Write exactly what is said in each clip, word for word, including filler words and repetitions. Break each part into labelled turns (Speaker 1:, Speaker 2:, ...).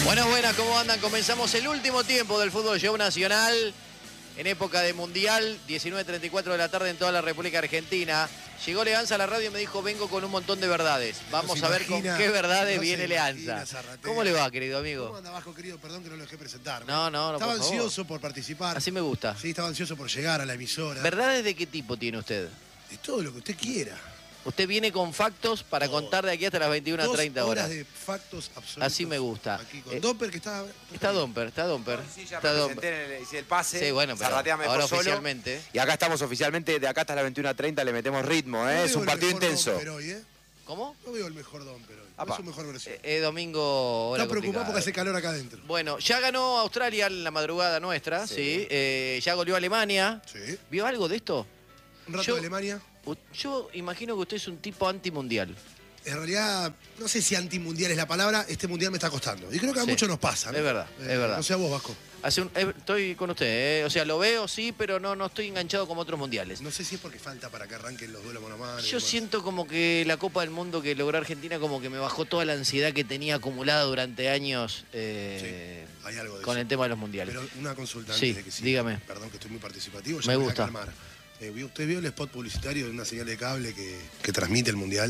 Speaker 1: Buenas, buenas, ¿cómo andan? Comenzamos el último tiempo del Fútbol Show Nacional en época de Mundial, diecinueve treinta y cuatro de la tarde en toda la República Argentina. Llegó Leanza a la radio y me dijo, vengo con un montón de verdades. Vamos a ver con qué verdades viene Leanza. ¿Cómo le va, querido amigo?
Speaker 2: ¿Cómo anda, Vasco, querido? Perdón que no lo dejé presentar.
Speaker 1: No, no, no,
Speaker 2: Estaba
Speaker 1: por favor.
Speaker 2: ansioso por participar.
Speaker 1: Así me gusta.
Speaker 2: Sí, estaba ansioso por llegar a la emisora.
Speaker 1: ¿Verdades de qué tipo tiene usted?
Speaker 2: De todo lo que usted quiera.
Speaker 1: Usted viene con factos para
Speaker 2: Todo.
Speaker 1: contar de aquí hasta las veintiuna treinta
Speaker 2: Dos
Speaker 1: horas.
Speaker 2: horas de factos absolutos.
Speaker 1: Así me gusta.
Speaker 2: Aquí con
Speaker 1: Eh,
Speaker 2: Domper, que está...
Speaker 1: Está Domper, está Domper.
Speaker 3: Sí, ya
Speaker 1: está
Speaker 3: me
Speaker 1: Domper.
Speaker 3: presenté, en el, hice el pase.
Speaker 1: Sí, bueno, pero
Speaker 3: Zarratea me dejó
Speaker 1: ahora
Speaker 3: solo.
Speaker 1: oficialmente.
Speaker 3: Y acá estamos oficialmente, de acá hasta las veintiuna treinta le metemos ritmo,
Speaker 2: No
Speaker 3: ¿eh? Es
Speaker 2: veo
Speaker 3: un
Speaker 2: el
Speaker 3: partido
Speaker 2: mejor
Speaker 3: intenso.
Speaker 2: Domper hoy, ¿eh?
Speaker 1: ¿Cómo?
Speaker 2: No veo el mejor Domper hoy. No
Speaker 3: Apa.
Speaker 2: es su mejor versión.
Speaker 1: Eh, eh, domingo, hora
Speaker 2: Está preocupado
Speaker 1: complicada.
Speaker 2: porque hace calor acá adentro.
Speaker 1: Bueno, ya ganó Australia en la madrugada nuestra, sí.
Speaker 3: Sí.
Speaker 1: Eh, ya goleó a Alemania.
Speaker 2: Sí.
Speaker 1: ¿Vio algo de esto?
Speaker 2: Un rato
Speaker 1: Yo-
Speaker 2: de Alemania.
Speaker 1: U- Yo imagino que usted es un tipo antimundial.
Speaker 2: En realidad, no sé si antimundial es la palabra, este mundial me está costando. Y creo que a
Speaker 1: Sí.
Speaker 2: muchos nos pasa, ¿no?
Speaker 1: Es verdad, es verdad.
Speaker 2: No sé a vos, Vasco.
Speaker 1: Hace un- eh, estoy con usted, eh. O sea, lo veo, sí, pero no, no estoy enganchado como otros mundiales.
Speaker 2: No sé si es porque falta para que arranquen los duelos mano a mano. y
Speaker 1: Yo
Speaker 2: demás.
Speaker 1: siento como que la Copa del Mundo que logró Argentina como que me bajó toda la ansiedad que tenía acumulada durante años eh,
Speaker 2: Sí, hay algo de
Speaker 1: con
Speaker 2: eso.
Speaker 1: el tema de los mundiales.
Speaker 2: Pero una consulta
Speaker 1: Sí,
Speaker 2: antes de que siga.
Speaker 1: dígame.
Speaker 2: Perdón que estoy muy participativo.
Speaker 1: Me
Speaker 2: voy a
Speaker 1: gusta.
Speaker 2: calmar. Eh, ¿vio- ¿Usted vio el spot publicitario de una señal de cable que, que transmite el mundial?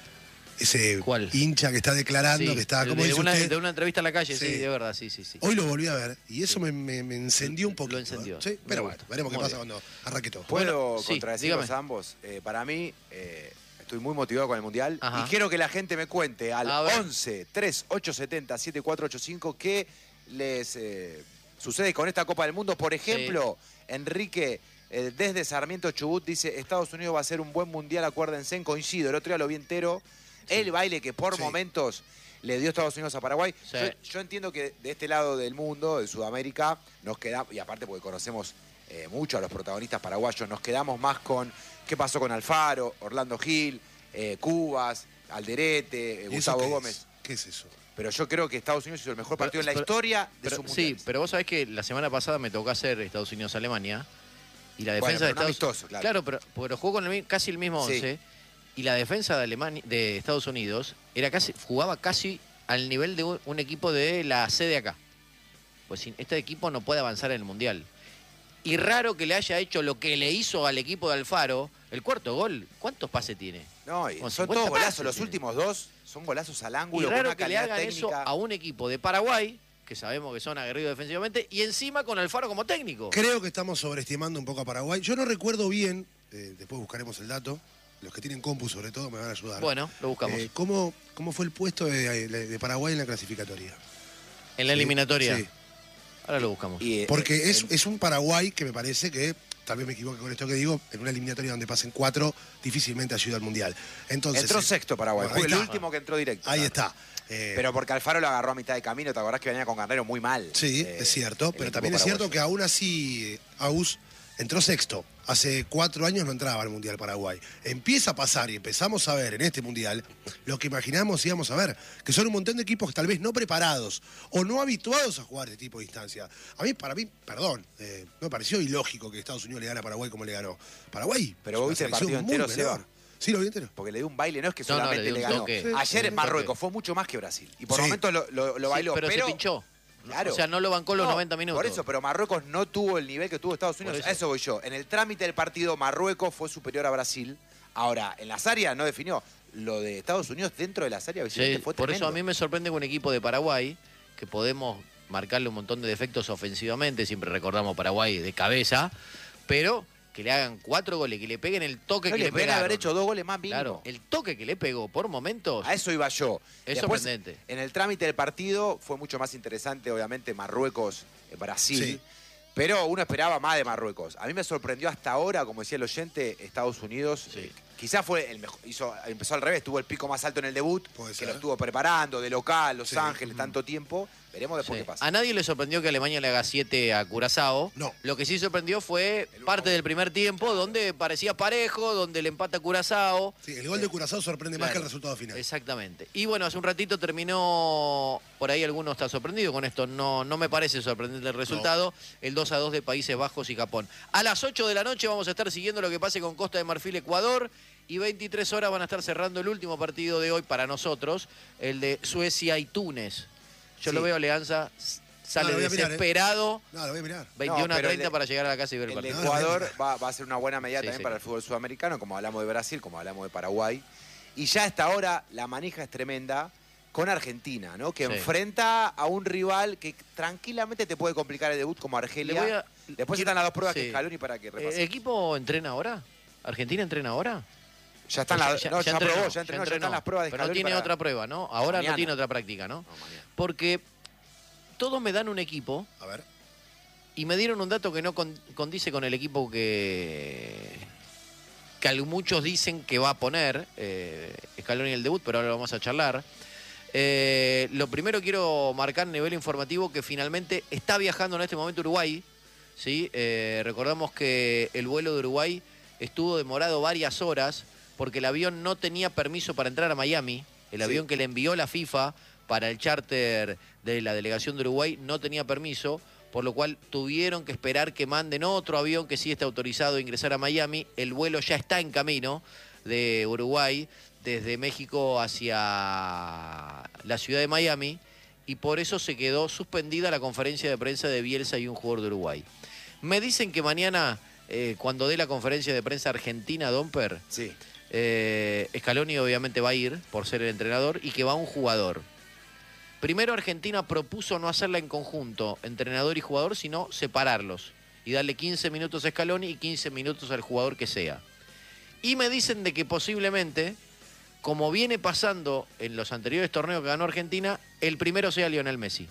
Speaker 2: Ese
Speaker 1: ¿Cuál?
Speaker 2: hincha que está declarando,
Speaker 1: Sí,
Speaker 2: que está,
Speaker 1: de,
Speaker 2: como dice
Speaker 1: una,
Speaker 2: usted,
Speaker 1: de una entrevista a la calle, sí,
Speaker 2: Sí.
Speaker 1: de verdad, sí, sí, sí.
Speaker 2: hoy lo volví a ver y eso me, me- me encendió un
Speaker 1: Lo
Speaker 2: poquito.
Speaker 1: encendió.
Speaker 2: ¿eh? Sí,
Speaker 1: Me
Speaker 2: pero
Speaker 1: gusta.
Speaker 2: bueno, veremos qué
Speaker 1: Muy
Speaker 2: pasa
Speaker 1: bien.
Speaker 2: cuando arranque todo.
Speaker 3: ¿Puedo
Speaker 1: Bueno, sí,
Speaker 3: contradecirlos
Speaker 1: dígame.
Speaker 3: a ambos? Eh, para mí, eh, estoy muy motivado con el Mundial.
Speaker 1: Ajá.
Speaker 3: Y quiero que la gente me cuente al
Speaker 1: A ver.
Speaker 3: once, tres, ocho siete cero, siete cuatro ocho cinco qué les eh, sucede con esta Copa del Mundo. Por ejemplo, Enrique, eh, desde Sarmiento Chubut, dice, Estados Unidos va a ser un buen Mundial, acuérdense, coincido. El otro día lo vi entero. El baile que por
Speaker 2: Sí.
Speaker 3: momentos le dio Estados Unidos a Paraguay.
Speaker 1: Sí.
Speaker 3: Yo, yo entiendo que de este lado del mundo, de Sudamérica, nos queda, y aparte porque conocemos eh, mucho a los protagonistas paraguayos, nos quedamos más con qué pasó con Alfaro, Orlando Gil, eh, Cubas, Alderete, eh,
Speaker 2: ¿Y eso
Speaker 3: Gustavo
Speaker 2: qué es?
Speaker 3: Gómez.
Speaker 2: ¿Qué es eso?
Speaker 3: Pero yo creo que Estados Unidos hizo el mejor
Speaker 1: Pero-
Speaker 3: partido en la
Speaker 1: pero-
Speaker 3: historia de
Speaker 1: Pero-
Speaker 3: su
Speaker 1: sí,
Speaker 3: mundial.
Speaker 1: pero vos sabés que la semana pasada me tocó hacer Estados Unidos-Alemania y la
Speaker 3: Bueno,
Speaker 1: defensa de
Speaker 3: pero no
Speaker 1: Estados
Speaker 3: amistoso, claro.
Speaker 1: pero, pero jugó con el mi- casi el mismo
Speaker 3: Sí.
Speaker 1: once y la defensa de Alemania de Estados Unidos era casi jugaba casi al nivel de un, un equipo de la C de acá. Pues sin- este equipo no puede avanzar en el mundial. Y raro que le haya hecho lo que le hizo al equipo de Alfaro, el cuarto gol. ¿Cuántos pases tiene?
Speaker 3: No, y
Speaker 1: Con
Speaker 3: son
Speaker 1: cincuenta
Speaker 3: todos golazos.
Speaker 1: pases
Speaker 3: Los
Speaker 1: tiene.
Speaker 3: últimos dos son golazos al
Speaker 1: Y
Speaker 3: ángulo, con
Speaker 1: raro
Speaker 3: una
Speaker 1: que le
Speaker 3: calidad
Speaker 1: hagan
Speaker 3: técnica.
Speaker 1: eso a un equipo de Paraguay, que sabemos que son aguerridos defensivamente, y encima con Alfaro como técnico.
Speaker 2: Creo que estamos sobreestimando un poco a Paraguay. Yo no recuerdo bien, eh, después buscaremos el dato, los que tienen compu sobre todo me van a ayudar.
Speaker 1: Bueno, lo buscamos.
Speaker 2: Eh, ¿cómo, ¿Cómo fue el puesto de, de Paraguay en la clasificatoria?
Speaker 1: En la
Speaker 2: Sí,
Speaker 1: eliminatoria.
Speaker 2: sí.
Speaker 1: Ahora lo buscamos.
Speaker 3: Y, eh,
Speaker 2: Porque
Speaker 3: eh,
Speaker 2: es, es un Paraguay que me parece que, tal vez me equivoque con esto que digo, en una eliminatoria donde pasen cuatro, difícilmente ayuda al Mundial. Entonces,
Speaker 3: entró
Speaker 2: eh,
Speaker 3: sexto Paraguay.
Speaker 2: bueno, ahí
Speaker 3: Fue el
Speaker 2: está.
Speaker 3: último que entró directo.
Speaker 2: Ahí
Speaker 3: claro.
Speaker 2: está. Eh,
Speaker 3: Pero porque Alfaro lo agarró a mitad de camino, ¿te acordás que venía con Garnero muy mal?
Speaker 2: sí,
Speaker 3: eh,
Speaker 2: es cierto,
Speaker 3: el
Speaker 2: pero
Speaker 3: equipo
Speaker 2: también es cierto
Speaker 3: paraguayo.
Speaker 2: que aún así eh, Aus entró sexto. Hace cuatro años no entraba al Mundial Paraguay. Empieza a pasar y empezamos a ver en este Mundial lo que imaginábamos íbamos a ver, que son un montón de equipos tal vez no preparados o no habituados a jugar este tipo de instancias. A mí, para mí, perdón, eh, me pareció ilógico que Estados Unidos le gane a Paraguay como le ganó. Paraguay.
Speaker 3: Pero
Speaker 2: es
Speaker 3: vos
Speaker 2: una
Speaker 3: viste el
Speaker 2: selección
Speaker 3: partido
Speaker 2: muy
Speaker 3: entero,
Speaker 2: menor.
Speaker 3: Seba.
Speaker 2: Sí, lo vi entero.
Speaker 3: Porque le dio un baile, no es que
Speaker 1: No, no,
Speaker 3: solamente
Speaker 1: le dio
Speaker 3: le
Speaker 1: un
Speaker 3: ganó.
Speaker 1: toque.
Speaker 2: Sí.
Speaker 3: Ayer
Speaker 1: Un
Speaker 3: Marruecos
Speaker 1: toque.
Speaker 3: fue mucho más que Brasil. Y por
Speaker 2: Sí.
Speaker 3: momentos lo, lo- lo
Speaker 1: Sí,
Speaker 3: bailó.
Speaker 1: pero,
Speaker 3: pero
Speaker 1: se pinchó.
Speaker 3: Claro.
Speaker 1: O sea, no lo bancó los
Speaker 3: No,
Speaker 1: noventa minutos.
Speaker 3: Por eso, pero Marruecos no tuvo el nivel que tuvo Estados Unidos.
Speaker 1: eso.
Speaker 3: A eso voy yo. En el trámite del partido, Marruecos fue superior a Brasil. Ahora, en las áreas no definió. Lo de Estados Unidos dentro de las áreas
Speaker 1: Sí,
Speaker 3: fue
Speaker 1: por
Speaker 3: tremendo.
Speaker 1: eso a mí me sorprende que un equipo de Paraguay, que podemos marcarle un montón de defectos ofensivamente, siempre recordamos Paraguay de cabeza, pero que le hagan cuatro goles, que le peguen el toque
Speaker 3: No
Speaker 1: que
Speaker 3: le
Speaker 1: le
Speaker 3: pueden
Speaker 1: pegaron.
Speaker 3: haber hecho dos goles más mínimo.
Speaker 1: Claro, el toque que le pegó por momentos.
Speaker 3: A eso iba yo.
Speaker 1: Es
Speaker 3: Después,
Speaker 1: sorprendente.
Speaker 3: En el trámite del partido fue mucho más interesante, obviamente, Marruecos-Brasil.
Speaker 2: Sí.
Speaker 3: Pero uno esperaba más de Marruecos. A mí me sorprendió hasta ahora, como decía el oyente, Estados Unidos.
Speaker 1: Sí.
Speaker 3: Eh, quizás fue el mejor, hizo, empezó al revés, tuvo el pico más alto en el debut,
Speaker 2: Puede
Speaker 3: que
Speaker 2: ser.
Speaker 3: lo estuvo preparando, de local, Los
Speaker 2: Sí.
Speaker 3: Ángeles, tanto tiempo. Veremos después
Speaker 1: Sí.
Speaker 3: qué pasa.
Speaker 1: A nadie le sorprendió que Alemania le haga siete a Curazao.
Speaker 2: No.
Speaker 1: Lo que sí sorprendió fue
Speaker 3: El uno.
Speaker 1: parte del primer tiempo, donde parecía parejo, donde le empata Curazao.
Speaker 2: Sí, el gol de Curazao sorprende más
Speaker 1: Claro.
Speaker 2: que el resultado final.
Speaker 1: Exactamente. Y bueno, hace un ratito terminó, por ahí alguno está sorprendido con esto, no, no me parece sorprendente el resultado, el dos a dos de Países Bajos y Japón. A las ocho de la noche vamos a estar siguiendo lo que pase con Costa de Marfil, Ecuador, y veintitrés horas van a estar cerrando el último partido de hoy para nosotros, el de Suecia y Túnez. Yo
Speaker 3: Sí.
Speaker 1: lo veo a Leanza, s- sale
Speaker 2: No, lo voy a mirar, ¿eh?
Speaker 1: desesperado,
Speaker 2: No, lo voy a mirar.
Speaker 1: veintiuno
Speaker 3: No,
Speaker 1: a
Speaker 3: pero
Speaker 1: treinta
Speaker 3: el-
Speaker 1: para llegar a la casa y ver el
Speaker 3: El
Speaker 1: partido.
Speaker 3: Ecuador va, va a ser una buena medida
Speaker 1: Sí,
Speaker 3: también
Speaker 1: sí.
Speaker 3: para el fútbol sudamericano, como hablamos de Brasil, como hablamos de Paraguay. Y ya a esta hora la manija es tremenda con Argentina, ¿no? Que
Speaker 1: Sí.
Speaker 3: enfrenta a un rival que tranquilamente te puede complicar el debut como
Speaker 1: Le
Speaker 3: Argelia.
Speaker 1: voy a-
Speaker 3: Después
Speaker 1: quiero-
Speaker 3: están las dos pruebas
Speaker 1: sí.
Speaker 3: que Scaloni para que
Speaker 1: Eh,
Speaker 3: repasemos.
Speaker 1: ¿El equipo entrena ahora? ¿Argentina entrena ahora?
Speaker 3: ya están
Speaker 1: O sea,
Speaker 3: las, no, ya,
Speaker 1: entrenó,
Speaker 3: probó, ya entrenó, ya,
Speaker 1: entrenó.
Speaker 3: están las pruebas de
Speaker 1: Pero no
Speaker 3: Scaloni
Speaker 1: tiene
Speaker 3: para-
Speaker 1: otra prueba, ¿no? Ahora
Speaker 3: Mañana.
Speaker 1: no tiene otra práctica, ¿no?
Speaker 3: No, mañana.
Speaker 1: Porque todos me dan un equipo
Speaker 2: A ver.
Speaker 1: y me dieron un dato que no con- condice con el equipo que, que al- muchos dicen que va a poner eh, Scaloni en el debut, pero ahora lo vamos a charlar. Eh, lo primero quiero marcar a nivel informativo que finalmente está viajando en este momento Uruguay. ¿Sí? Eh, recordamos que el vuelo de Uruguay estuvo demorado varias horas porque el avión no tenía permiso para entrar a Miami. El
Speaker 3: Sí.
Speaker 1: avión que le envió la FIFA para el charter de la delegación de Uruguay no tenía permiso, por lo cual tuvieron que esperar que manden otro avión que sí está autorizado a ingresar a Miami. El vuelo ya está en camino de Uruguay desde México hacia la ciudad de Miami y por eso se quedó suspendida la conferencia de prensa de Bielsa y un jugador de Uruguay. Me dicen que mañana, eh, cuando dé la conferencia de prensa argentina, Domper,
Speaker 3: Sí.
Speaker 1: eh, Scaloni obviamente va a ir por ser el entrenador y que va un jugador. Primero Argentina propuso no hacerla en conjunto, entrenador y jugador, sino separarlos y darle quince minutos a Scaloni y quince minutos al jugador que sea. Y me dicen de que posiblemente, como viene pasando en los anteriores torneos que ganó Argentina, el primero sea Lionel Messi.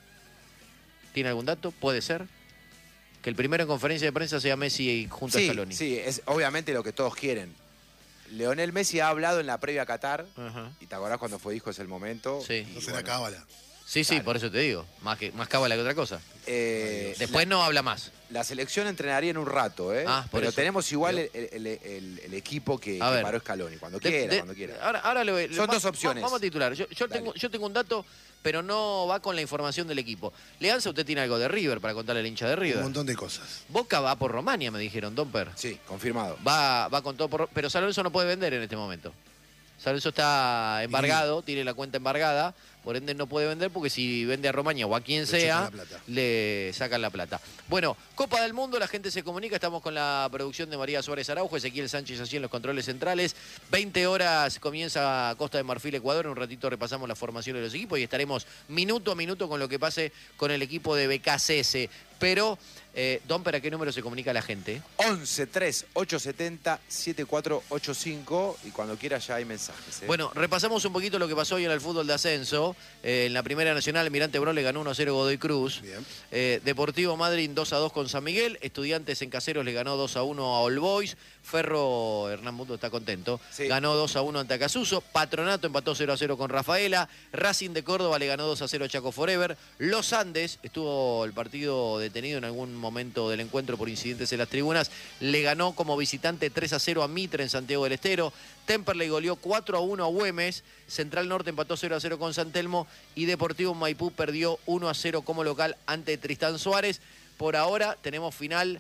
Speaker 1: ¿Tiene algún dato? ¿Puede ser? Que el primero en conferencia de prensa sea Messi junto a
Speaker 3: Sí,
Speaker 1: Scaloni.
Speaker 3: sí, es obviamente lo que todos quieren. Leonel Messi ha hablado en la previa a Qatar,
Speaker 1: Ajá.
Speaker 3: y te acordás cuando fue dijo es el momento.
Speaker 1: Sí.
Speaker 2: No
Speaker 3: Y
Speaker 2: será
Speaker 3: bueno,
Speaker 2: cábala.
Speaker 1: Sí, sí,
Speaker 3: Claro.
Speaker 1: por eso te digo. Más que más cábala que otra cosa.
Speaker 3: eh,
Speaker 1: Después no habla más.
Speaker 3: La selección entrenaría en un rato, ¿eh?
Speaker 1: Ah, por
Speaker 3: pero
Speaker 1: eso.
Speaker 3: tenemos igual
Speaker 1: Digo.
Speaker 3: el, el- el- el equipo que,
Speaker 1: A
Speaker 3: que
Speaker 1: ver.
Speaker 3: paró Scaloni, cuando
Speaker 1: De-
Speaker 3: quiera,
Speaker 1: de-
Speaker 3: cuando quiera.
Speaker 1: Ahora, ahora le voy- le-
Speaker 3: Son
Speaker 1: va-
Speaker 3: dos
Speaker 1: va-
Speaker 3: opciones.
Speaker 1: Vamos a titular. Yo, yo
Speaker 3: Dale.
Speaker 1: tengo, yo tengo un dato, pero no va con la información del equipo. Leanza, usted tiene algo de River para contarle al hincha de
Speaker 2: Un
Speaker 1: River.
Speaker 2: montón de cosas.
Speaker 1: Boca va por Romania, me dijeron, Domper.
Speaker 3: Sí, confirmado.
Speaker 1: Va, va con todo por... Pero San Lorenzo no puede vender en este momento. San Lorenzo está embargado, tiene la cuenta embargada, por ende no puede vender porque si vende a Romaña o a quien
Speaker 2: Le
Speaker 1: sea,
Speaker 2: chupan la plata.
Speaker 1: le sacan la plata. Bueno, Copa del Mundo, la gente se comunica, estamos con la producción de María Suárez Araujo, Ezequiel Sánchez así en los controles centrales. veinte horas comienza Costa de Marfil, Ecuador, en un ratito repasamos la formación de los equipos y estaremos minuto a minuto con lo que pase con el equipo de B K C S. Pero, eh, Don, ¿para qué número se comunica la gente?
Speaker 3: once tres ocho setenta siete cuatro ocho cinco y cuando quiera ya hay mensajes. ¿eh?
Speaker 1: Bueno, repasamos un poquito lo que pasó hoy en el fútbol de ascenso. Eh, en la Primera Nacional, Almirante Brown le ganó uno a cero Godoy Cruz.
Speaker 2: Bien.
Speaker 1: Eh, Deportivo Madryn dos a dos con San Miguel. Estudiantes en Caseros le ganó dos a uno a All Boys. Ferro, Hernán Mundo está contento,
Speaker 3: Sí.
Speaker 1: ganó dos a uno ante Acasuso. Patronato empató cero a cero con Rafaela. Racing de Córdoba le ganó dos a cero a Chaco Forever. Los Andes, estuvo el partido detenido en algún momento del encuentro por incidentes en las tribunas, le ganó como visitante tres a cero a Mitre en Santiago del Estero. Temperley goleó cuatro a uno a Güemes. Central Norte empató cero a cero con San Telmo. Y Deportivo Maipú perdió uno a cero como local ante Tristán Suárez. Por ahora tenemos final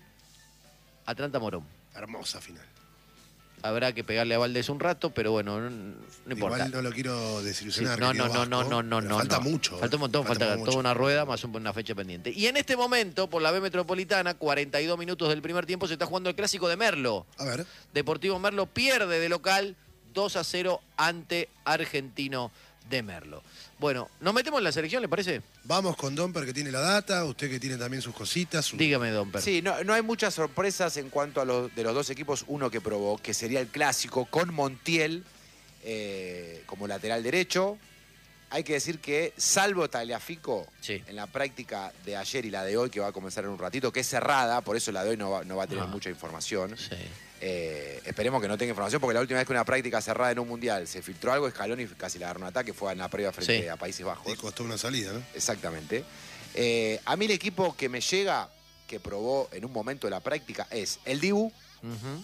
Speaker 1: Atlanta Morón.
Speaker 2: Hermosa final.
Speaker 1: Habrá que pegarle a Valdés un rato, pero bueno, no, no importa.
Speaker 2: Igual no lo quiero
Speaker 1: Sí,
Speaker 2: desilusionar.
Speaker 1: no,
Speaker 2: querido
Speaker 1: no, no, no,
Speaker 2: Vasco,
Speaker 1: no, no,
Speaker 2: pero
Speaker 1: no.
Speaker 2: Falta
Speaker 1: no.
Speaker 2: mucho.
Speaker 1: Falta un montón, falta,
Speaker 2: mucho.
Speaker 1: toda una rueda más un- una fecha pendiente. Y en este momento, por la B Metropolitana, cuarenta y dos minutos del primer tiempo, se está jugando el clásico de Merlo.
Speaker 2: A ver.
Speaker 1: Deportivo Merlo pierde de local dos a cero ante Argentino de Merlo. Bueno, ¿nos metemos en la selección, le parece?
Speaker 2: Vamos con Domper que tiene la data, usted que tiene también sus cositas. su-
Speaker 1: Dígame, Don Per.
Speaker 3: Sí, no, no hay muchas sorpresas en cuanto a los de los dos equipos. Uno que probó, que sería el clásico, con Montiel eh, como lateral derecho. Hay que decir que, salvo Tagliafico,
Speaker 1: Sí.
Speaker 3: en la práctica de ayer y la de hoy, que va a comenzar en un ratito, que es cerrada, por eso la de hoy no va, no va a tener
Speaker 1: Ah.
Speaker 3: mucha información.
Speaker 1: Sí.
Speaker 3: Eh, esperemos que no tenga información, porque la última vez que una práctica cerrada en un mundial se filtró algo, Scaloni casi le agarró un ataque, fue en la previa frente
Speaker 1: Sí.
Speaker 3: a Países Bajos.
Speaker 2: Le costó una salida, ¿no?
Speaker 3: Exactamente. Eh, a mí el equipo que me llega, que probó en un momento de la práctica, es el Dibu,
Speaker 1: Ujú.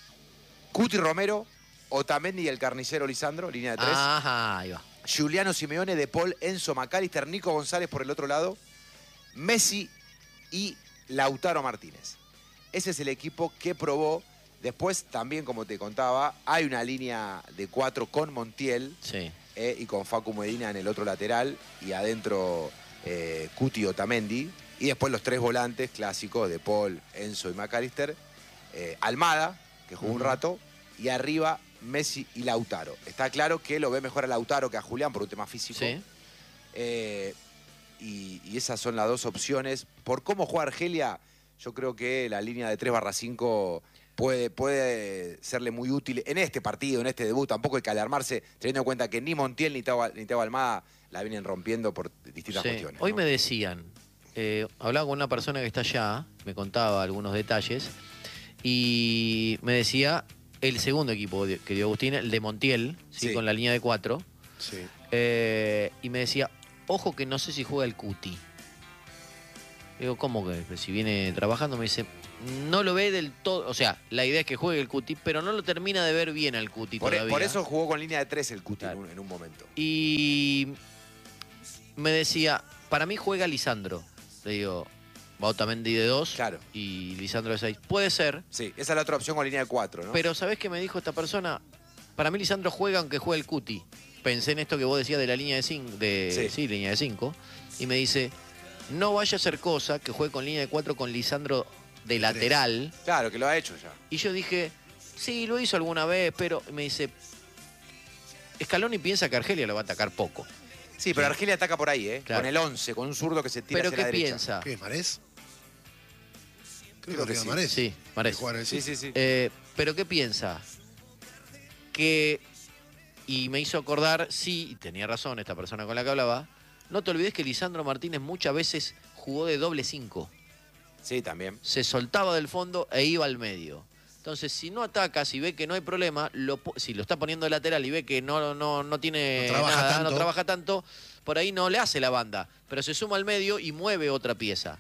Speaker 3: Cuti Romero, Otamendi y el carnicero Lisandro, línea de tres.
Speaker 1: Ajá, ahí va.
Speaker 3: Giuliano Simeone, De Paul, Enzo McAllister, Nico González por el otro lado, Messi y Lautaro Martínez. Ese es el equipo que probó. Después también, como te contaba, hay una línea de cuatro con Montiel,
Speaker 1: Sí.
Speaker 3: eh, y con Facu Medina en el otro lateral y adentro eh, Cuti Otamendi. Y después los tres volantes clásicos de Paul, Enzo y McAllister. Eh, Almada, que jugó uh-huh. un rato, y arriba Messi y Lautaro. Está claro que lo ve mejor a Lautaro que a Julián por un tema físico.
Speaker 1: Sí.
Speaker 3: Eh, y, y esas son las dos opciones. Por cómo juega Argelia, yo creo que la línea de tres barra cinco puede, puede serle muy útil en este partido, en este debut. Tampoco hay que alarmarse, teniendo en cuenta que ni Montiel ni Thiago, ni Thiago Almada la vienen rompiendo por distintas
Speaker 1: sí.
Speaker 3: cuestiones.
Speaker 1: Hoy
Speaker 3: ¿no?
Speaker 1: me decían, eh, hablaba con una persona que está allá, me contaba algunos detalles, y me decía el segundo equipo que dio Agustín, el de Montiel, ¿sí?
Speaker 3: Sí.
Speaker 1: Con la línea de cuatro.
Speaker 2: Sí.
Speaker 1: Eh, y me decía, ojo que no sé si juega el Cuti. Digo, ¿cómo que? Si viene trabajando, me dice, no lo ve del todo. O sea, la idea es que juegue el Cuti, pero no lo termina de ver bien al Cuti
Speaker 3: Por,
Speaker 1: todavía.
Speaker 3: por eso jugó con línea de tres el Cuti
Speaker 1: Claro.
Speaker 3: en, un, en un momento.
Speaker 1: Y me decía, para mí juega Lisandro. Le digo, va Otamendi de dos
Speaker 3: Claro.
Speaker 1: y Lisandro de seis. Puede ser,
Speaker 3: Sí, esa es la otra opción con línea de cuatro, ¿no?
Speaker 1: pero ¿sabés qué me dijo esta persona? Para mí Lisandro juega aunque juegue el Cuti. Pensé en esto que vos decías de la línea de cinco, de,
Speaker 3: Sí.
Speaker 1: sí, línea de cinco, y me dice, no vaya a ser cosa que juegue con línea de cuatro con Lisandro de lateral.
Speaker 3: Claro, que lo ha hecho ya.
Speaker 1: Y yo dije, sí, lo hizo alguna vez, pero me dice, Scaloni piensa que Argelia lo va a atacar poco.
Speaker 3: Sí, pero Argelia ataca por ahí, ¿eh?
Speaker 1: Claro.
Speaker 3: Con el once, con un zurdo que se tira
Speaker 1: ¿Pero
Speaker 3: hacia
Speaker 1: qué
Speaker 3: la derecha.
Speaker 1: piensa?
Speaker 2: ¿Qué es Marés? Creo,
Speaker 3: Creo
Speaker 2: que
Speaker 3: que
Speaker 2: es
Speaker 3: sí.
Speaker 2: Marés.
Speaker 1: Sí, Marés.
Speaker 2: Que juega en el
Speaker 3: Sí,
Speaker 2: City.
Speaker 3: sí, sí.
Speaker 1: Eh, ¿Pero qué piensa? Que, y me hizo acordar, sí, y tenía razón esta persona con la que hablaba, no te olvides que Lisandro Martínez muchas veces jugó de doble cinco.
Speaker 3: Sí, también.
Speaker 1: Se soltaba del fondo e iba al medio. Entonces, si no ataca, si ve que no hay problema, lo, si lo está poniendo de lateral y ve que no, no, no tiene
Speaker 2: No trabaja
Speaker 1: nada,
Speaker 2: tanto.
Speaker 1: no trabaja tanto, por ahí no le hace la banda, pero se suma al medio y mueve otra pieza.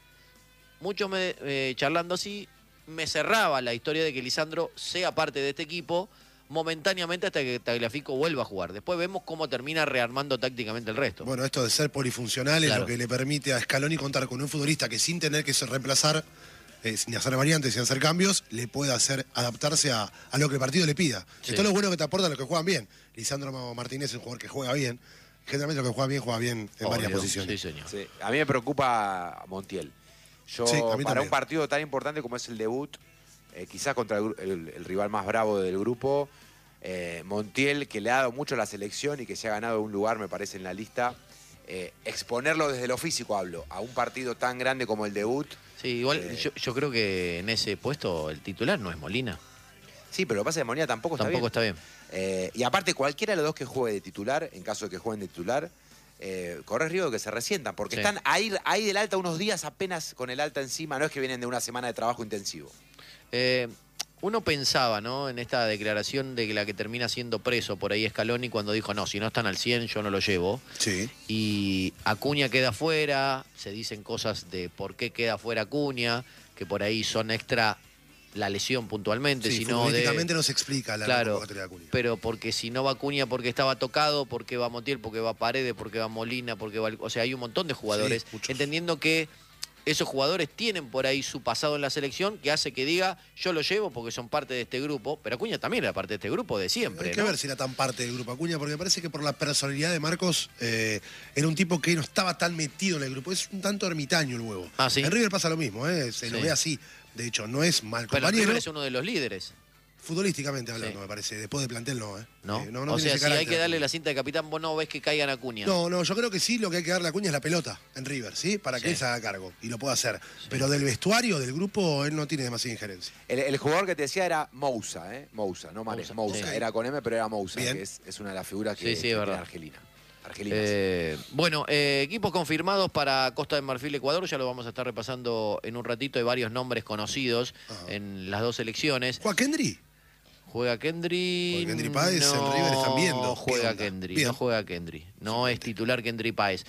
Speaker 1: Muchos me, eh, charlando así, me cerraba la historia de que Lisandro sea parte de este equipo momentáneamente hasta que Tagliafico vuelva a jugar. Después vemos cómo termina rearmando tácticamente el resto.
Speaker 2: Bueno, esto de ser polifuncional es
Speaker 1: Claro.
Speaker 2: lo que le permite a Scaloni contar con un futbolista que sin tener que ser reemplazar, eh, sin hacer variantes, sin hacer cambios, le puede hacer adaptarse a, a lo que el partido le pida.
Speaker 1: Sí.
Speaker 2: Esto es lo bueno que te aporta a los que juegan bien. Lisandro Martínez es un jugador que juega bien. Generalmente los que juega bien, juega bien en
Speaker 1: Obvio.
Speaker 2: varias posiciones.
Speaker 1: Sí, señor.
Speaker 3: Sí. A mí me preocupa Montiel. Yo,
Speaker 2: Sí, a mí
Speaker 3: para
Speaker 2: también.
Speaker 3: un partido tan importante como es el debut, eh, quizás contra el, el- el rival más bravo del grupo, eh, Montiel, que le ha dado mucho a la selección y que se ha ganado un lugar, me parece, en la lista, eh, exponerlo desde lo físico, hablo, a un partido tan grande como el debut.
Speaker 1: Sí, igual
Speaker 3: Eh,
Speaker 1: yo, yo creo que en ese puesto el titular no es Molina.
Speaker 3: Sí, pero lo que pasa es que Molina tampoco está
Speaker 1: Tampoco
Speaker 3: bien.
Speaker 1: está bien.
Speaker 3: Eh, y aparte, cualquiera de los dos que juegue de titular, en caso de que jueguen de titular, eh, corres riesgo de que se resientan, porque
Speaker 1: Sí.
Speaker 3: están ahí, ahí del alta unos días apenas con el alta encima, no es que vienen de una semana de trabajo intensivo.
Speaker 1: Eh, uno pensaba, ¿no? En esta declaración de que la que termina siendo preso por ahí Scaloni cuando dijo, no, si no están al cien yo no lo llevo.
Speaker 2: Sí.
Speaker 1: Y Acuña queda fuera, se dicen cosas de por qué queda fuera Acuña, que por ahí son extra la lesión puntualmente,
Speaker 2: Sí,
Speaker 1: sino de...
Speaker 2: futbolísticamente no se explica la
Speaker 1: Claro,
Speaker 2: convocatoria de Acuña.
Speaker 1: pero porque si no va Acuña porque estaba tocado, porque va Montiel, porque va Paredes, porque va Molina, porque va... O sea, hay un montón de jugadores,
Speaker 2: Sí, muchos.
Speaker 1: entendiendo que esos jugadores tienen por ahí su pasado en la selección que hace que diga, yo lo llevo porque son parte de este grupo, pero Acuña también era parte de este grupo de siempre,
Speaker 2: Hay que
Speaker 1: ¿no?
Speaker 2: ver si era tan parte del grupo Acuña, porque me parece que por la personalidad de Marcos eh, era un tipo que no estaba tan metido en el grupo. Es un tanto ermitaño el huevo.
Speaker 1: Ah, ¿sí?
Speaker 2: En River pasa lo mismo, ¿eh? se lo
Speaker 1: Sí.
Speaker 2: ve así. De hecho, no es mal
Speaker 1: Pero
Speaker 2: compañero.
Speaker 1: River es uno de los líderes,
Speaker 2: Futbolísticamente hablando,
Speaker 1: Sí.
Speaker 2: me parece. Después de plantel no, ¿eh?
Speaker 1: ¿no?
Speaker 2: Eh, no, no
Speaker 1: o
Speaker 2: tiene
Speaker 1: sea,
Speaker 2: ese
Speaker 1: si hay
Speaker 2: carácter.
Speaker 1: que darle la cinta de capitán, vos no ves que caigan Acuña.
Speaker 2: No, no, yo creo que sí, lo que hay que darle a Acuña es la pelota en River, ¿sí? Para que
Speaker 1: Sí.
Speaker 2: él se haga cargo y lo pueda hacer. Pero del vestuario, del grupo, él no tiene demasiada injerencia.
Speaker 3: El, el jugador que te decía era Moussa, ¿eh? Moussa, no Mares,
Speaker 1: Moussa,
Speaker 3: Moussa.
Speaker 1: sí.
Speaker 3: Era con M, pero era Moussa,
Speaker 2: Bien.
Speaker 3: que es, es una de las figuras que,
Speaker 1: Sí, sí,
Speaker 3: que
Speaker 1: es
Speaker 3: tiene
Speaker 1: verdad.
Speaker 3: Argelina. Argelinas.
Speaker 1: Eh, bueno, eh, equipos confirmados para Costa de Marfil, Ecuador, ya lo vamos a estar repasando en un ratito. Hay varios nombres conocidos
Speaker 2: Ajá.
Speaker 1: en las dos selecciones.
Speaker 2: ¿Juega Kendry?
Speaker 1: Juega Kendry.
Speaker 2: Porque Kendry Páez en
Speaker 1: no
Speaker 2: River están viendo.
Speaker 1: No
Speaker 2: ¿Qué
Speaker 1: juega
Speaker 2: onda?
Speaker 1: Kendry,
Speaker 2: Bien.
Speaker 1: no juega Kendry. No es titular Kendry Páez.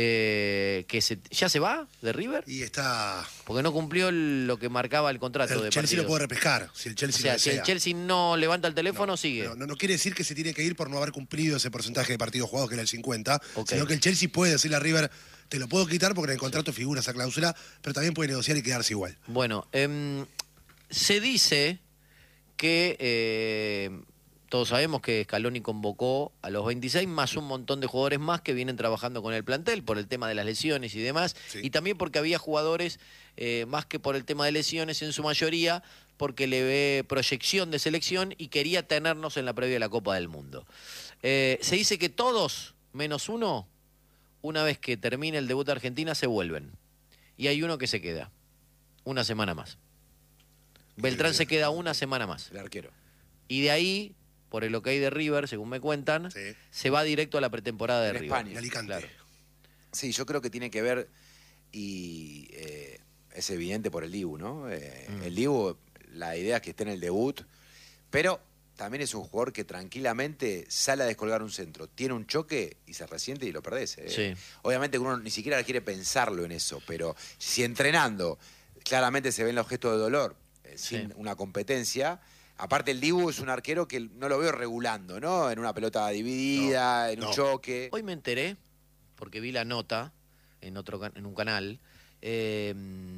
Speaker 1: Eh, que se, ¿Ya se va de River?
Speaker 2: Y está...
Speaker 1: Porque no cumplió el- lo que marcaba el contrato
Speaker 2: El
Speaker 1: de
Speaker 2: Chelsea
Speaker 1: partidos.
Speaker 2: lo puede repescar, si el
Speaker 1: O
Speaker 2: Chelsea
Speaker 1: sea,
Speaker 2: lo
Speaker 1: si
Speaker 2: desea.
Speaker 1: el Chelsea no levanta el teléfono,
Speaker 2: No,
Speaker 1: sigue.
Speaker 2: No, no, no quiere decir que se tiene que ir por no haber cumplido ese porcentaje de partidos jugados, que era el cincuenta,
Speaker 1: Ok.
Speaker 2: sino que el Chelsea puede decirle a River, te lo puedo quitar porque en el contrato figura esa cláusula, pero también puede negociar y quedarse igual.
Speaker 1: Bueno, em, se dice que eh, Todos sabemos que Scaloni convocó a los veintiséis más un montón de jugadores más que vienen trabajando con el plantel por el tema de las lesiones y demás,
Speaker 2: Sí.
Speaker 1: y también porque había jugadores, eh, más que por el tema de lesiones en su mayoría, porque le ve proyección de selección y quería tenernos en la previa de la Copa del Mundo. Eh, se dice que todos, menos uno, una vez que termine el debut de Argentina, se vuelven. Y hay uno que se queda, una semana más. Beltrán se queda una semana más.
Speaker 3: El arquero.
Speaker 1: Y de ahí, por el ok de River, según me cuentan,
Speaker 2: Sí.
Speaker 1: se va directo a la pretemporada de
Speaker 3: En
Speaker 1: River.
Speaker 3: España.
Speaker 2: En Alicante.
Speaker 1: Claro.
Speaker 3: Sí, yo creo que tiene que ver, y eh, es evidente por el Dibu, ¿no? Eh,
Speaker 1: Mm.
Speaker 3: El Dibu, la idea es que esté en el debut, pero también es un jugador que tranquilamente sale a descolgar un centro, tiene un choque y se resiente y lo perdés. eh.
Speaker 1: Sí.
Speaker 3: Obviamente uno ni siquiera quiere pensarlo en eso, pero si entrenando claramente se ven los gestos de dolor, eh, sin
Speaker 1: Sí.
Speaker 3: una competencia. Aparte el Dibu es un arquero que no lo veo regulando, ¿no? En una pelota dividida,
Speaker 2: No,
Speaker 3: en un
Speaker 2: no.
Speaker 3: choque.
Speaker 1: Hoy me enteré, porque vi la nota en, otro, can- en un canal, eh,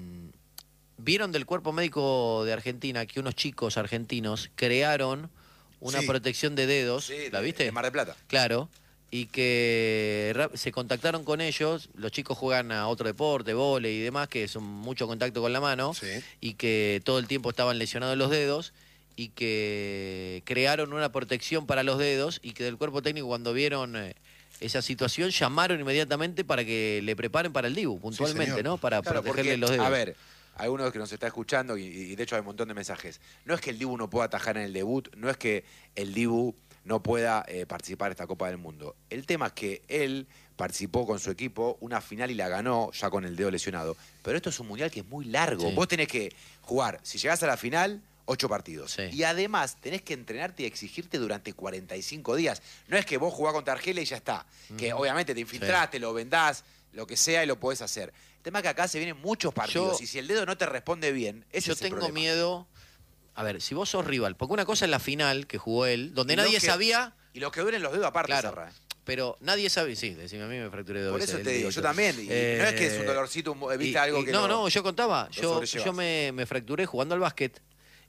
Speaker 1: vieron del cuerpo médico de Argentina que unos chicos argentinos crearon una
Speaker 2: Sí.
Speaker 1: protección de dedos,
Speaker 3: Sí,
Speaker 1: ¿la
Speaker 3: de-
Speaker 1: viste?
Speaker 3: de Mar del Plata.
Speaker 1: Claro, y que ra- se contactaron con ellos, los chicos juegan a otro deporte, vóley y demás, que son mucho contacto con la mano,
Speaker 2: Sí.
Speaker 1: y que todo el tiempo estaban lesionados los dedos, y que crearon una protección para los dedos, y que del cuerpo técnico cuando vieron eh, esa situación llamaron inmediatamente para que le preparen para el Dibu, puntualmente,
Speaker 2: señor.
Speaker 1: ¿no? Para
Speaker 3: Claro,
Speaker 1: protegerle
Speaker 3: porque,
Speaker 1: los dedos.
Speaker 3: A ver, algunos que nos está escuchando, y, y de hecho hay un montón de mensajes, no es que el Dibu no pueda atajar en el debut, no es que el Dibu no pueda eh, participar en esta Copa del Mundo. El tema es que él participó con su equipo una final y la ganó ya con el dedo lesionado. Pero esto es un mundial que es muy largo.
Speaker 1: Sí.
Speaker 3: Vos tenés que jugar, si llegás a la final, ocho partidos.
Speaker 1: Sí.
Speaker 3: Y además tenés que entrenarte y exigirte durante cuarenta y cinco días. No es que vos jugás contra Argelia y ya está. Que obviamente te infiltraste, lo vendás, lo que sea y lo podés hacer. El tema es que acá se vienen muchos partidos
Speaker 1: Yo-
Speaker 3: y si el dedo no te responde bien, ese
Speaker 1: Yo
Speaker 3: es el
Speaker 1: tengo
Speaker 3: problema.
Speaker 1: miedo. A ver, si vos sos rival, porque una cosa es la final que jugó él, donde
Speaker 3: Y lo
Speaker 1: nadie
Speaker 3: que-
Speaker 1: sabía,
Speaker 3: Y los que duelen los dedos aparte,
Speaker 1: claro,
Speaker 3: Serra, ¿eh?
Speaker 1: pero nadie sabe. Sí, decime, a mí me fracturé dos
Speaker 3: Por
Speaker 1: veces
Speaker 3: eso
Speaker 1: el
Speaker 3: te digo,
Speaker 1: dedo.
Speaker 3: yo también. Y no es que es un dolorcito, un- viste
Speaker 1: Y-
Speaker 3: algo
Speaker 1: y-
Speaker 3: que
Speaker 1: No,
Speaker 3: lo-
Speaker 1: no, yo contaba.
Speaker 3: lo
Speaker 1: Yo,
Speaker 3: sobrellevas.
Speaker 1: yo me, me fracturé jugando al básquet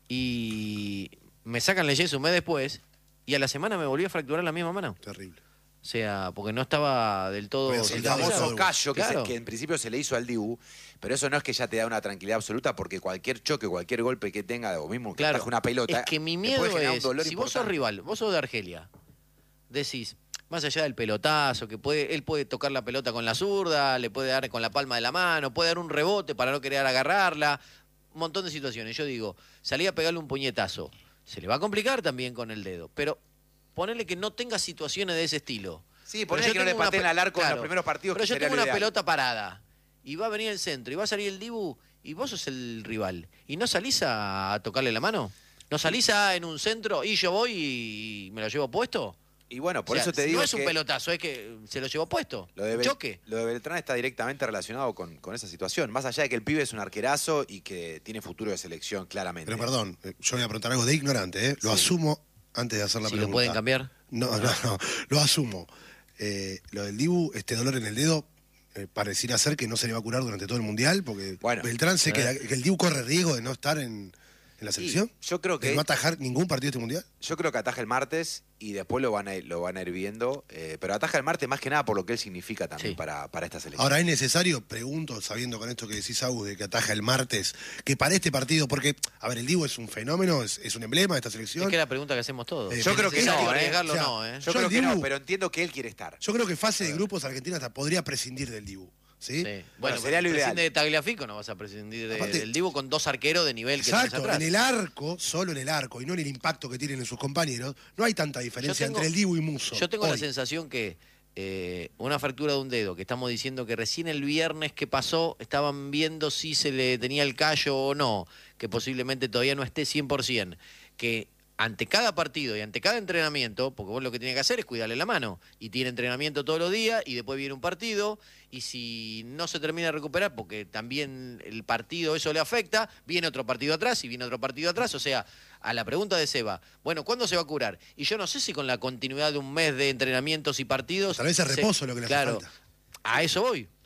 Speaker 1: y me sacan el yeso un mes después y a la semana me volví a fracturar la misma mano.
Speaker 2: Terrible.
Speaker 1: O sea, porque no estaba del todo...
Speaker 2: Voy a
Speaker 3: El
Speaker 2: hacer
Speaker 1: cicatrizado.
Speaker 3: famoso
Speaker 2: Claro.
Speaker 3: callo que, se-
Speaker 1: Claro.
Speaker 3: que en principio se le hizo al Dibu, pero eso no es que ya te da una tranquilidad absoluta porque cualquier choque, cualquier golpe que tenga, o mismo que
Speaker 1: Claro,
Speaker 3: ataje una pelota,
Speaker 1: es que mi
Speaker 3: te
Speaker 1: miedo
Speaker 3: puede generar un
Speaker 1: es,
Speaker 3: dolor
Speaker 1: si vos sos
Speaker 3: importante.
Speaker 1: rival, vos sos de Argelia, decís, más allá del pelotazo, que puede, él puede tocar la pelota con la zurda, le puede dar con la palma de la mano, puede dar un rebote para no querer agarrarla, un montón de situaciones. Yo digo, salí a pegarle un puñetazo, se le va a complicar también con el dedo, pero ponerle que no tenga situaciones de ese estilo.
Speaker 3: Sí,
Speaker 1: Pero
Speaker 3: ponele
Speaker 1: yo
Speaker 3: que no le
Speaker 1: tengo una
Speaker 3: pateen
Speaker 1: pe-
Speaker 3: al arco en
Speaker 1: claro,
Speaker 3: los primeros partidos.
Speaker 1: Pero
Speaker 3: que
Speaker 1: yo
Speaker 3: sería
Speaker 1: tengo
Speaker 3: lo
Speaker 1: una
Speaker 3: ideal.
Speaker 1: pelota parada y va a venir el centro y va a salir el Dibu y vos sos el rival. ¿Y no salís a, a tocarle la mano? ¿No salís a, en un centro y yo voy y me lo llevo puesto?
Speaker 3: Y bueno, por
Speaker 1: O sea,
Speaker 3: eso te
Speaker 1: si
Speaker 3: digo
Speaker 1: no es un
Speaker 3: que
Speaker 1: pelotazo, es que se lo llevó puesto.
Speaker 3: lo de,
Speaker 1: Un
Speaker 3: Bel-
Speaker 1: choque.
Speaker 3: lo de Beltrán está directamente relacionado con, con esa situación. Más allá de que el pibe es un arquerazo y que tiene futuro de selección, claramente.
Speaker 2: Pero perdón, eh, yo voy a preguntar algo de ignorante, ¿eh? Lo
Speaker 3: Sí.
Speaker 2: asumo antes de hacer la
Speaker 1: Si
Speaker 2: pregunta.
Speaker 1: lo pueden cambiar.
Speaker 2: No, no, no, lo asumo. Eh, lo del Dibu, este dolor en el dedo, eh, pareciera ser que no se le va a curar durante todo el Mundial, porque
Speaker 3: Bueno,
Speaker 2: Beltrán sé que,
Speaker 1: eh.
Speaker 2: que el Dibu corre riesgo de no estar en, en la
Speaker 3: Y
Speaker 2: selección,
Speaker 3: yo creo
Speaker 2: de
Speaker 3: que
Speaker 2: no atajar ningún partido de este Mundial.
Speaker 3: Yo creo que ataja el martes y después lo van a ir, lo van a ir viendo. eh, pero ataja el martes más que nada por lo que él significa también
Speaker 1: Sí.
Speaker 3: para, para esta selección.
Speaker 2: Ahora, ¿es necesario, pregunto, sabiendo con esto que decís, Agus, de que ataja el martes, que para este partido, porque, a ver, el Dibu es un fenómeno, es, es un emblema de esta selección?
Speaker 1: Es que es la pregunta que hacemos todos.
Speaker 2: Eh,
Speaker 3: Yo creo que
Speaker 1: ¿Es
Speaker 3: no,
Speaker 1: necesario
Speaker 3: ¿eh?
Speaker 1: arriesgarlo
Speaker 2: O sea,
Speaker 1: no, ¿eh?
Speaker 3: Yo,
Speaker 2: yo
Speaker 3: creo
Speaker 2: el
Speaker 3: que no,
Speaker 2: Dibu-
Speaker 3: pero entiendo que él quiere estar.
Speaker 2: Yo creo que fase de grupos Argentina hasta podría prescindir del Dibu, ¿sí?
Speaker 1: Sí.
Speaker 3: Bueno,
Speaker 1: Bueno,
Speaker 3: sería lo ideal.
Speaker 1: prescinde de Tagliafico, no vas a prescindir de-
Speaker 2: Aparte-
Speaker 1: del Dibu con dos arqueros de nivel que tenés
Speaker 2: Exacto,
Speaker 1: atrás.
Speaker 2: en el arco, solo en el arco y no en el impacto que tienen en sus compañeros, no hay tanta diferencia
Speaker 1: tengo-
Speaker 2: entre el Dibu y Musso.
Speaker 1: Yo tengo la
Speaker 2: hoy.
Speaker 1: sensación que eh, una fractura de un dedo, que estamos diciendo que recién el viernes que pasó estaban viendo si se le tenía el callo o no, que posiblemente todavía no esté cien por ciento, que ante cada partido y ante cada entrenamiento, porque vos lo que tenés que hacer es cuidarle la mano, y tiene entrenamiento todos los días y después viene un partido, y si no se termina de recuperar, porque también el partido eso le afecta, viene otro partido atrás y viene otro partido atrás, o sea, a la pregunta de Seba, bueno, ¿cuándo se va a curar? Y yo no sé si con la continuidad de un mes de entrenamientos y partidos...
Speaker 2: Tal vez es
Speaker 1: se-
Speaker 2: reposo lo que le hace
Speaker 1: claro,
Speaker 2: falta.
Speaker 1: a eso voy.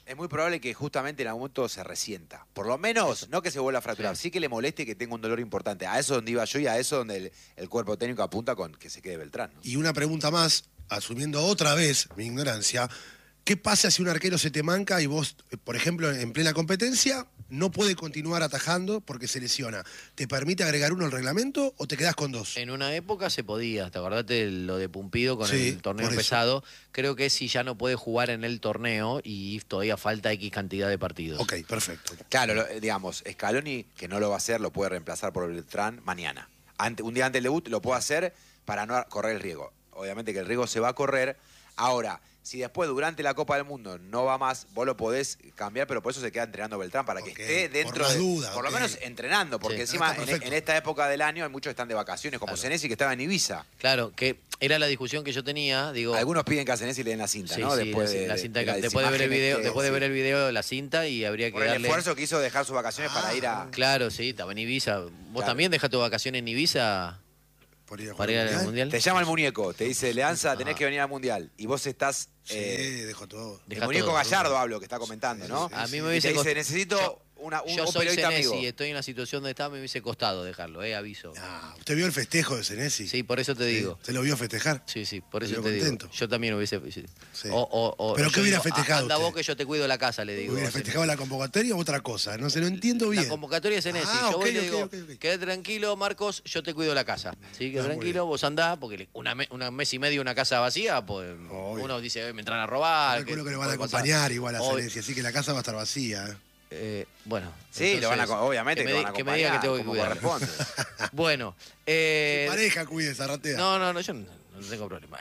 Speaker 3: es muy probable que justamente en algún momento se resienta. Por lo menos, no que se vuelva a fracturar,
Speaker 1: Sí.
Speaker 3: sí que le moleste que tenga un dolor importante. A eso donde iba yo y a eso donde el, el cuerpo técnico apunta con que se quede Beltrán, ¿no?
Speaker 2: Y una pregunta más, asumiendo otra vez mi ignorancia, ¿qué pasa si un arquero se te manca y vos, por ejemplo, en plena competencia, no puede continuar atajando porque se lesiona? ¿Te permite agregar uno al reglamento o te quedás con dos?
Speaker 1: En una época se podía, ¿te acordaste de lo de Pumpido con
Speaker 2: Sí,
Speaker 1: el torneo
Speaker 2: por eso.
Speaker 1: pesado? Creo que si ya no puede jugar en el torneo y todavía falta X cantidad de partidos.
Speaker 2: Ok, perfecto.
Speaker 3: Claro, lo- eh, digamos, Scaloni, que no lo va a hacer, lo puede reemplazar por Beltrán mañana. Ante- un día antes del debut lo puede hacer para no correr el riesgo. Obviamente que el riesgo se va a correr. Ahora, si después durante la Copa del Mundo no va más, vos lo podés cambiar, pero por eso se queda entrenando Beltrán, para que
Speaker 2: Ok,
Speaker 3: esté
Speaker 2: por
Speaker 3: dentro
Speaker 2: las
Speaker 3: de...
Speaker 2: dudas,
Speaker 3: por lo
Speaker 2: ok.
Speaker 3: menos entrenando, porque
Speaker 1: Sí.
Speaker 3: encima
Speaker 2: Está
Speaker 3: en,
Speaker 2: perfecto.
Speaker 3: en esta época del año hay muchos que están de vacaciones, como
Speaker 1: Claro.
Speaker 3: Senesi, que estaba en Ibiza.
Speaker 1: Claro, que era la discusión que yo tenía, digo...
Speaker 3: Algunos piden que a Senesi le den la cinta,
Speaker 1: Sí,
Speaker 3: ¿no?
Speaker 1: sí,
Speaker 3: después
Speaker 1: la,
Speaker 3: de,
Speaker 1: la cinta
Speaker 3: de
Speaker 1: que-
Speaker 3: las
Speaker 1: después de ver el
Speaker 3: imágenes
Speaker 1: video,
Speaker 3: que-
Speaker 1: después de
Speaker 3: sí.
Speaker 1: ver el video de la cinta y habría que
Speaker 3: Por el
Speaker 1: darle...
Speaker 3: esfuerzo que hizo dejar sus vacaciones
Speaker 2: Ah,
Speaker 3: para ir a...
Speaker 1: Claro, sí, estaba en Ibiza. ¿Vos
Speaker 3: Claro.
Speaker 1: también dejaste vacaciones en Ibiza
Speaker 2: Por ir a jugar
Speaker 1: para ir
Speaker 2: al
Speaker 1: al
Speaker 2: Mundial.
Speaker 1: Mundial?
Speaker 3: Te llama el muñeco, te dice, Leanza, tenés
Speaker 1: Ajá.
Speaker 3: que venir al Mundial. Y vos estás...
Speaker 2: Sí,
Speaker 3: eh,
Speaker 2: dejo todo.
Speaker 3: el
Speaker 1: Dejá
Speaker 3: muñeco
Speaker 1: todo.
Speaker 3: Gallardo hablo, que está comentando, ¿no?
Speaker 2: sí,
Speaker 1: A mí
Speaker 2: sí.
Speaker 1: me
Speaker 3: Y
Speaker 1: hubiese
Speaker 3: te dice,
Speaker 1: cost-
Speaker 3: necesito
Speaker 1: yo-
Speaker 3: una, un,
Speaker 1: Yo
Speaker 3: un
Speaker 1: soy
Speaker 3: periodista
Speaker 1: Senesi
Speaker 3: amigo.
Speaker 1: y estoy en la situación donde estaba, me hubiese costado dejarlo, eh, aviso.
Speaker 2: Ah, ¿usted vio el festejo de Senesi?
Speaker 1: Sí, por eso te digo.
Speaker 2: ¿Se lo vio festejar?
Speaker 1: Sí, sí, por
Speaker 2: Me
Speaker 1: eso
Speaker 2: vio
Speaker 1: te digo.
Speaker 2: contento.
Speaker 1: Yo también hubiese... sí.
Speaker 2: Sí.
Speaker 1: O- o- o-
Speaker 2: ¿Pero
Speaker 1: yo
Speaker 2: qué hubiera
Speaker 1: digo,
Speaker 2: festejado
Speaker 1: Anda vos
Speaker 2: usted?
Speaker 1: que yo te cuido la casa, le digo.
Speaker 2: ¿Hubiera
Speaker 1: a Senesi.
Speaker 2: festejado la convocatoria o otra cosa? No se lo entiendo bien.
Speaker 1: La convocatoria es en ese.
Speaker 2: Ah,
Speaker 1: yo voy y
Speaker 2: ok,
Speaker 1: le
Speaker 2: ok,
Speaker 1: digo,
Speaker 2: ok, ok.
Speaker 1: quedé tranquilo, Marcos, yo te cuido la casa. Sí, quedé
Speaker 2: Ah, muy
Speaker 1: tranquilo,
Speaker 2: bien.
Speaker 1: vos andá, porque una, me- una mes y medio una casa vacía, pues
Speaker 2: Obvio.
Speaker 1: uno dice, "Eh, me entran a robar.
Speaker 2: Calculo que lo van a
Speaker 1: puede pasar".
Speaker 2: acompañar igual a
Speaker 1: Obvio.
Speaker 2: Senesi, así que la casa va a estar vacía. ¿eh?
Speaker 1: Eh, bueno.
Speaker 3: Sí, lo van a,
Speaker 1: entonces,
Speaker 3: obviamente
Speaker 1: que
Speaker 3: que,
Speaker 1: me,
Speaker 3: lo van a
Speaker 1: di- que me diga que tengo que
Speaker 3: como
Speaker 1: cuidar.
Speaker 3: corresponde.
Speaker 1: Bueno. Eh,
Speaker 2: Su pareja cuide, Zarratea.
Speaker 1: no, no, no, yo no, no tengo problema.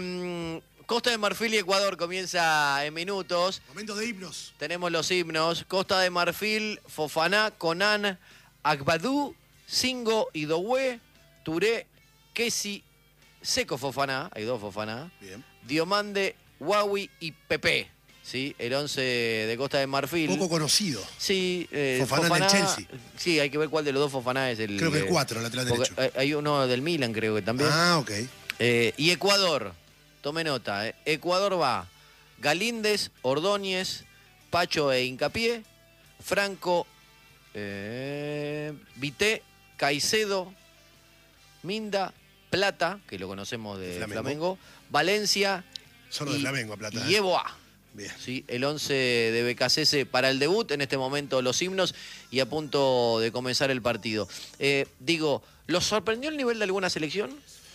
Speaker 1: Eh, Costa de Marfil y Ecuador comienza en minutos.
Speaker 2: Momento de himnos.
Speaker 1: Tenemos los himnos. Costa de Marfil, Fofaná, Conan, Agbadú, Singo, Idoué, Touré, Kesi, Seco Fofaná, hay dos Fofaná,
Speaker 2: Bien.
Speaker 1: Diomande, Huawei y Pepe. ¿Sí? El once de Costa de Marfil.
Speaker 2: Poco conocido.
Speaker 1: Sí, eh,
Speaker 2: Fofaná en el Chelsea.
Speaker 1: Sí, hay que ver cuál de los dos Fofaná es el.
Speaker 2: Creo que el
Speaker 1: eh,
Speaker 2: cuatro, lateral
Speaker 1: porque
Speaker 2: derecho.
Speaker 1: hay- Hay uno del Milan, creo que también.
Speaker 2: Ah, ok.
Speaker 1: Eh, y Ecuador, tome nota, eh. Ecuador va Galíndez, Ordóñez, Pacho e Hincapié, Franco, eh, Vité, Caicedo, Minda, Plata, que lo conocemos de
Speaker 2: Flamengo.
Speaker 1: Flamengo, Valencia
Speaker 2: Solo
Speaker 1: y,
Speaker 2: de Flamengo, Plata.
Speaker 1: y
Speaker 2: ¿eh?
Speaker 1: Yeboah.
Speaker 2: Bien.
Speaker 1: Sí, el once de B K C S para el debut, en este momento los himnos y a punto de comenzar el partido. Eh, digo, ¿los sorprendió el nivel de alguna selección?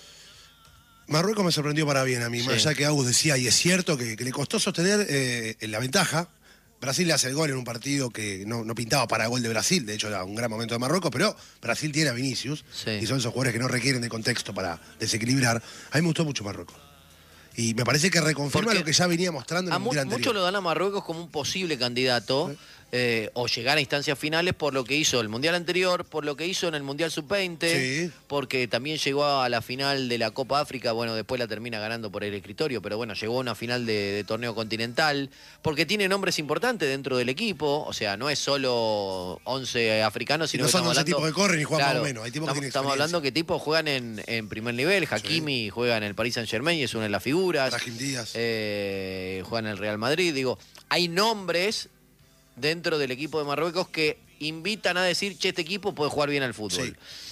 Speaker 2: Marruecos me sorprendió para bien a mí,
Speaker 1: Sí.
Speaker 2: más allá que Agus decía, y es cierto, que, que le costó sostener eh, la ventaja. Brasil le hace el gol en un partido que no, no pintaba para gol de Brasil, de hecho era un gran momento de Marruecos, pero Brasil tiene a Vinicius,
Speaker 1: Sí.
Speaker 2: y son esos jugadores que no requieren de contexto para desequilibrar. A mí me gustó mucho Marruecos. Y me parece que reconfirma
Speaker 1: Porque
Speaker 2: lo que ya venía mostrando en
Speaker 1: A
Speaker 2: el
Speaker 1: mu-
Speaker 2: Mundial
Speaker 1: muchos
Speaker 2: anterior.
Speaker 1: lo dan a Marruecos como un posible candidato eh, o llegar a instancias finales por lo que hizo el Mundial anterior, por lo que hizo en el Mundial sub veinte,
Speaker 2: Sí.
Speaker 1: porque también llegó a la final de la Copa África, bueno, después la termina ganando por el escritorio, pero bueno, llegó a una final de, de torneo continental, porque tiene nombres importantes dentro del equipo, o sea, no es solo once africanos, sino
Speaker 2: no
Speaker 1: que
Speaker 2: son
Speaker 1: estamos
Speaker 2: once
Speaker 1: hablando...
Speaker 2: tipos que corren y juegan
Speaker 1: Claro,
Speaker 2: más o menos, hay tipos que
Speaker 1: estamos,
Speaker 2: tienen
Speaker 1: estamos
Speaker 2: experiencia.
Speaker 1: hablando que tipos juegan en, en primer nivel, Hakimi juega en el Paris Saint Germain y es una de las figuras.
Speaker 2: Brahim Díaz.
Speaker 1: Eh, juega en el Real Madrid. Digo, hay nombres dentro del equipo de Marruecos que invitan a decir, che, este equipo puede jugar bien al fútbol.
Speaker 2: Sí.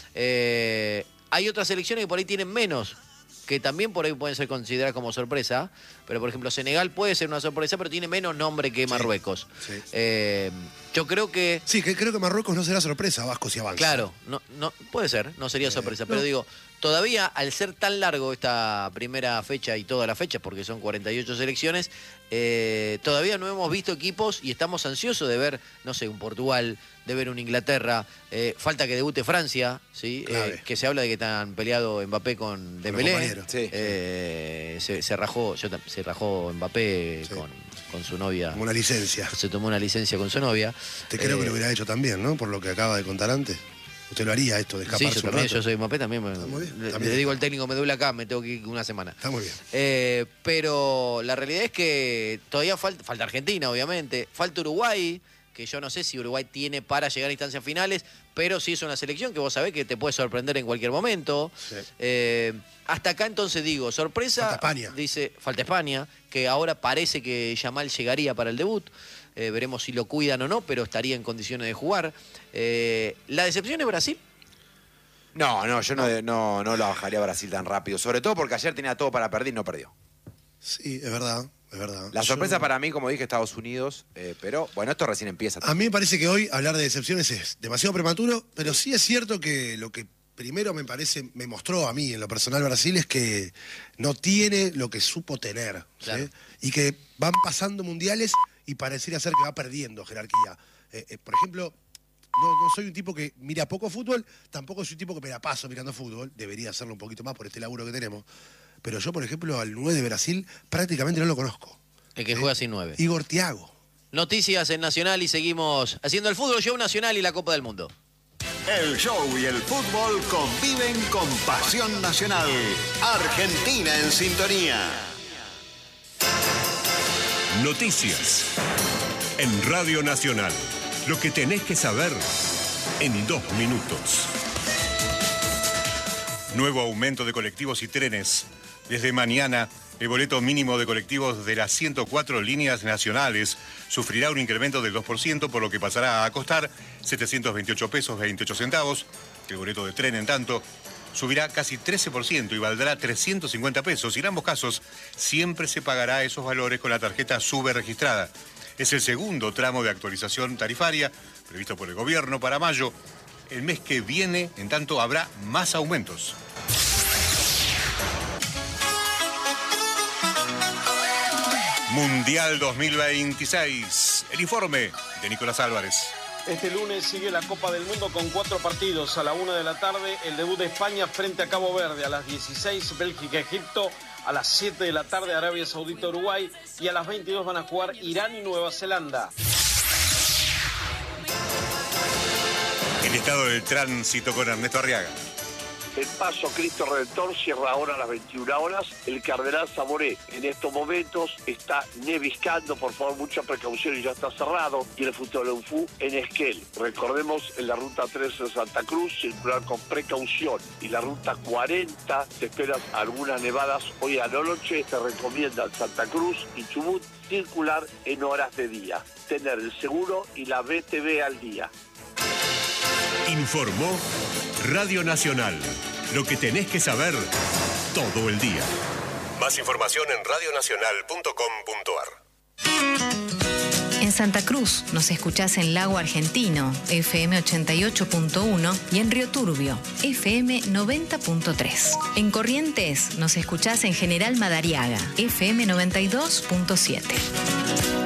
Speaker 1: Eh, hay otras selecciones que por ahí tienen menos, que también por ahí pueden ser consideradas como sorpresa, pero por ejemplo Senegal puede ser una sorpresa, pero tiene menos nombre que Marruecos.
Speaker 2: sí.
Speaker 1: Eh, yo creo que...
Speaker 2: Sí, que creo que Marruecos no será sorpresa, Vasco, si avanza.
Speaker 1: Claro, no, no, puede ser, no sería sorpresa, pero
Speaker 2: no.
Speaker 1: digo, todavía al ser tan largo esta primera fecha y todas las fechas, porque son cuarenta y ocho selecciones, eh, todavía no hemos visto equipos y estamos ansiosos de ver, no sé, un Portugal, de ver un Inglaterra, eh, falta que debute Francia, ¿sí?
Speaker 2: Clave.
Speaker 1: Eh, que se habla de que están peleado Mbappé con Dembélé.
Speaker 2: compañeros.
Speaker 3: Sí.
Speaker 1: Eh, se, se rajó, yo, tam- se rajó Mbappé
Speaker 2: Sí.
Speaker 1: con, con su novia,
Speaker 2: Como una licencia.
Speaker 1: se tomó una licencia con su novia.
Speaker 2: Te creo que
Speaker 1: Eh,
Speaker 2: lo hubiera hecho también, ¿no? Por lo que acaba de contar antes. Usted lo haría esto de
Speaker 1: Sí,
Speaker 2: escaparse
Speaker 1: yo
Speaker 2: un
Speaker 1: también,
Speaker 2: rato.
Speaker 1: yo soy Mbappé también. me-
Speaker 2: Está muy bien,
Speaker 1: le,
Speaker 2: está
Speaker 1: le
Speaker 2: bien.
Speaker 1: digo al técnico, me duele acá, me tengo que ir una semana.
Speaker 2: Está muy bien.
Speaker 1: Eh, pero la realidad es que todavía falta, falta Argentina, obviamente. Falta Uruguay, que yo no sé si Uruguay tiene para llegar a instancias finales, pero sí es una selección que vos sabés que te puede sorprender en cualquier momento.
Speaker 2: Sí.
Speaker 1: Eh, hasta acá entonces digo, sorpresa.
Speaker 2: Falta España.
Speaker 1: Dice, falta España, que ahora parece que Yamal llegaría para el debut. Eh, veremos si lo cuidan o no, pero estaría en condiciones de jugar. Eh, ¿La decepción es Brasil?
Speaker 3: No, no, yo no, no, no la bajaría a Brasil tan rápido. Sobre todo porque ayer tenía todo para perder y no perdió.
Speaker 2: Sí, es verdad, es verdad.
Speaker 3: La sorpresa
Speaker 2: Yo-
Speaker 3: para mí, como dije, Estados Unidos, eh, pero bueno, esto recién empieza.
Speaker 2: A mí me parece que hoy hablar de decepciones es demasiado prematuro, pero sí es cierto que lo que primero me parece, me mostró a mí en lo personal Brasil es que no tiene lo que supo tener, ¿sí?
Speaker 1: Claro.
Speaker 2: Y que van pasando mundiales y pareciera ser que va perdiendo jerarquía. Eh, eh, por ejemplo, no, no soy un tipo que mira poco fútbol, tampoco soy un tipo que me la paso mirando fútbol, debería hacerlo un poquito más por este laburo que tenemos, pero yo, por ejemplo, al nueve de Brasil prácticamente no lo conozco.
Speaker 1: El que
Speaker 2: ¿Sí?
Speaker 1: juega sin nueve.
Speaker 2: Igor Thiago.
Speaker 1: Noticias en Nacional y seguimos haciendo el fútbol show nacional y la Copa del Mundo.
Speaker 4: El show y el fútbol conviven con pasión nacional. Argentina en sintonía.
Speaker 5: Noticias en Radio Nacional. Lo que tenés que saber en dos minutos. Nuevo aumento de colectivos y trenes. Desde mañana, el boleto mínimo de colectivos de las ciento cuatro líneas nacionales sufrirá un incremento del dos por ciento, por lo que pasará a costar setecientos veintiocho pesos veintiocho centavos. El boleto de tren, en tanto, subirá casi trece por ciento y valdrá trescientos cincuenta pesos. Y en ambos casos, siempre se pagará esos valores con la tarjeta SUBE registrada. Es el segundo tramo de actualización tarifaria previsto por el gobierno para mayo. El mes que viene, en tanto, habrá más aumentos. Mundial dos mil veintiséis. El informe de Nicolás Álvarez.
Speaker 6: Este lunes sigue la Copa del Mundo con cuatro partidos. A la una de la tarde, el debut de España frente a Cabo Verde. A las dieciséis, Bélgica-Egipto. A las siete de la tarde, Arabia Saudita-Uruguay. Y a las veintidós van a jugar Irán y Nueva Zelanda.
Speaker 5: El estado del tránsito con Ernesto Arriaga.
Speaker 7: El paso Cristo Redentor cierra ahora a las veintiuna horas. El Cardenal Saboré en estos momentos está neviscando, por favor, mucha precaución y ya está cerrado. Y el Futbolonfú en Esquel. Recordemos, en la ruta tres en Santa Cruz, circular con precaución. Y la ruta cuarenta, te esperas algunas nevadas hoy a la noche. Te recomiendan Santa Cruz y Chubut circular en horas de día. Tener el seguro y la B T V al día.
Speaker 5: Informó Radio Nacional. Lo que tenés que saber todo el día. Más información en radionacional punto com punto ar.
Speaker 8: En Santa Cruz nos escuchás en Lago Argentino, F M ochenta y ocho punto uno, y en Río Turbio, F M noventa punto tres. En Corrientes nos escuchás en General Madariaga, F M noventa y dos punto siete.